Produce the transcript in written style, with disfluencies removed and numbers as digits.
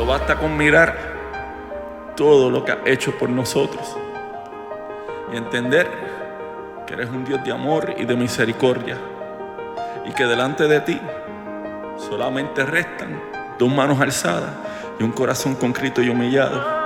basta con mirar todo lo que has hecho por nosotros y entender que eres un Dios de amor y de misericordia, y que delante de ti solamente restan 2 manos alzadas y un corazón contrito y humillado.